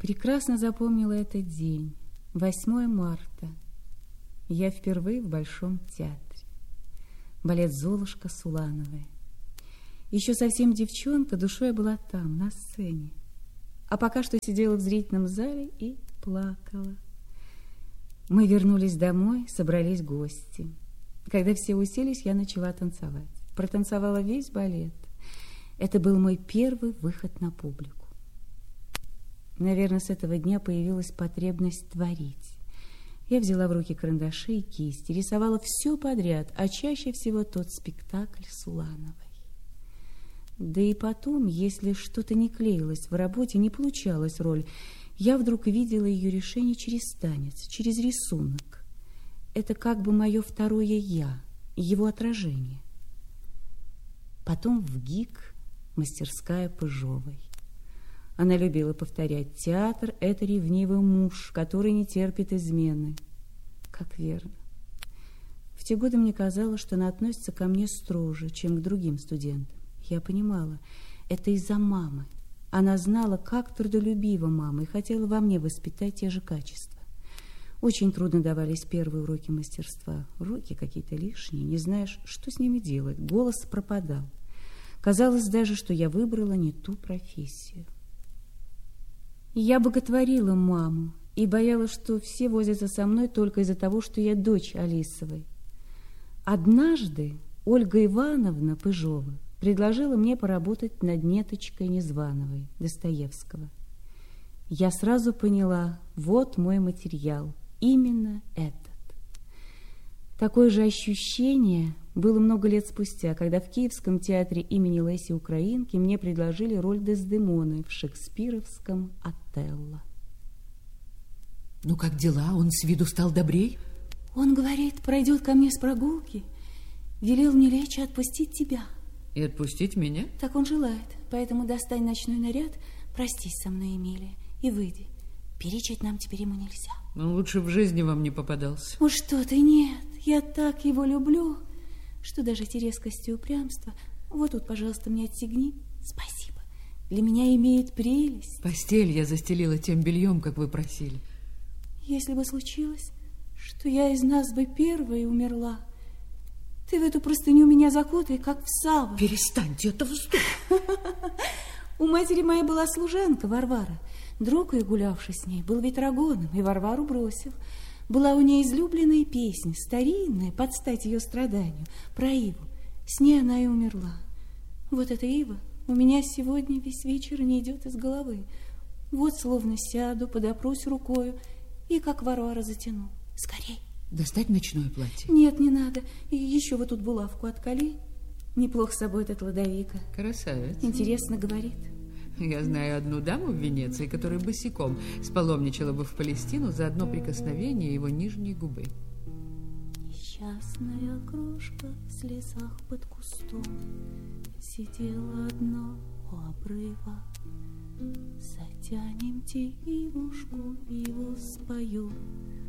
Прекрасно запомнила этот день, 8 марта. Я впервые в Большом театре. Балет «Золушка» с Улановой. Еще совсем девчонка, душой была там, на сцене. А пока что сидела в зрительном зале и плакала. Мы вернулись домой, собрались гости. Когда все уселись, я начала танцевать. Протанцевала весь балет. Это был мой первый выход на публику. Наверное, с этого дня появилась потребность творить. Я взяла в руки карандаши и кисти, рисовала все подряд, а чаще всего тот спектакль с Улановой. Да и потом, если что-то не клеилось в работе, не получалась роль, я вдруг видела ее решение через танец, через рисунок. Это как бы мое второе «я», его отражение. Потом в ГИК, мастерская Пыжовой. Она любила повторять: театр – это ревнивый муж, который не терпит измены. Как верно. В те годы мне казалось, что она относится ко мне строже, чем к другим студентам. Я понимала, это из-за мамы. Она знала, как трудолюбива мама, и хотела во мне воспитать те же качества. Очень трудно давались первые уроки мастерства. Руки какие-то лишние, не знаешь, что с ними делать. Голос пропадал. Казалось даже, что я выбрала не ту профессию. Я боготворила маму и боялась, что все возятся со мной только из-за того, что я дочь Алисовой. Однажды Ольга Ивановна Пыжова предложила мне поработать над Неточкой Незвановой Достоевского. Я сразу поняла: вот мой материал, именно этот. Такое же ощущение было много лет спустя, когда в Киевском театре имени Леси Украинки мне предложили роль Дездемоны в шекспировском «Отелло». Ну, как дела? Он с виду стал добрей? Он говорит, пройдет ко мне с прогулки, велел мне лечь и отпустить тебя. И отпустить меня? Так он желает, поэтому достань ночной наряд, простись со мной, Эмилия, и выйди. Перечить нам теперь ему нельзя. Он лучше в жизни вам не попадался. Ну что ты, нет, я так его люблю, что даже эти резкости и упрямства. Вот тут, пожалуйста, мне отстегни. Спасибо. Для меня имеет прелесть. Постель я застелила тем бельем, как вы просили. Если бы случилось, что я из нас бы первой умерла, ты в эту простыню меня закутай, как в саван. Перестаньте, это вздор. У матери моей была служанка Варвара. Друг ее, гулявший с ней, был ветрогоном, и Варвару бросил. Была у ней излюбленная песня, старинная, под стать ее страданию, про Иву. С ней она и умерла. Вот эта Ива у меня сегодня весь вечер не идет из головы. Вот словно сяду, подопрусь рукою и как Варвара затяну. Скорей. Достать ночное платье? Нет, не надо. И еще вот тут булавку отколи. Неплохо с собой этот Ладовика. Красавец. Интересно говорит. Я знаю одну даму в Венеции, которая босиком спаломничала бы в Палестину за одно прикосновение его нижней губы. Несчастная крошка в слезах под кустом сидела одна у обрыва. Затянемте Ивушку, Иву спою.